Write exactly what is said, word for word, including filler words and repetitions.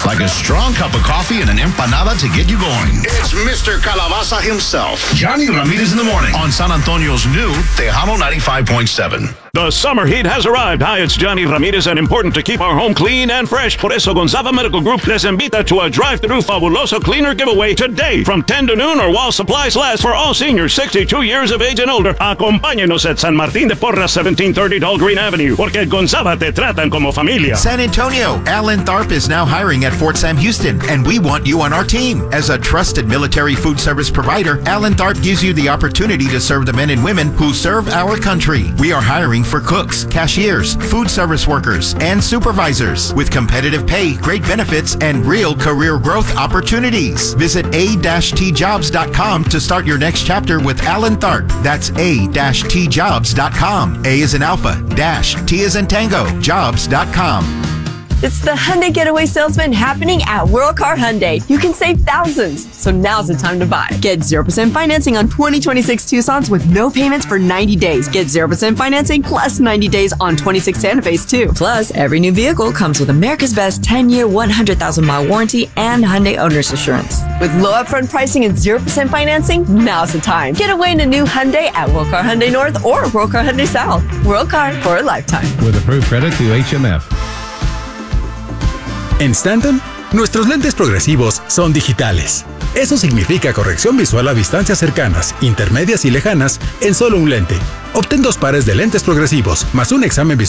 like a strong cup of coffee and an empanada to get you going. It's Mister Calabaza himself, Johnny Ramirez in the morning on San Antonio's new Tejano ninety-five point seven. The summer heat has arrived. Hi, it's Johnny Ramirez, and important to keep our home clean and fresh. Por eso, Gonzaga Medical Group les invita to a drive-thru Fabuloso Cleaner giveaway today from ten to noon or while supplies last for all seniors sixty-two years of age and older. Acompáñenos at San Martín de Porras, seventeen thirty Dahlgreen Avenue, porque Gonzaga te tratan como familia. San Antonio, Alan Tharp is now hiring at Fort Sam Houston, and we want you on our team. As a trusted military food service provider, Alan Tharp gives you the opportunity to serve the men and women who serve our country. We are hiring for cooks, cashiers, food service workers, and supervisors with competitive pay, great benefits, and real career growth opportunities. Visit a dash t jobs dot com to start your next chapter with Alan Tharp. That's a dash t jobs dot com. A is in Alpha, dash, T is in Tango, jobs dot com. It's the Hyundai Getaway Salesman happening at World Car Hyundai. You can save thousands, so now's the time to buy. Get zero percent financing on twenty twenty-six Tucsons with no payments for ninety days. Get zero percent financing plus ninety days on twenty-six Santa Fe's too. Plus, every new vehicle comes with America's Best ten-year, one hundred thousand mile warranty and Hyundai Owner's Assurance. With low upfront pricing and zero percent financing, now's the time. Get away in a new Hyundai at World Car Hyundai North or World Car Hyundai South. World Car for a lifetime. With approved credit through H M F. En Stanton, nuestros lentes progresivos son digitales. Eso significa corrección visual a distancias cercanas, intermedias y lejanas en solo un lente. Obtén dos pares de lentes progresivos más un examen visual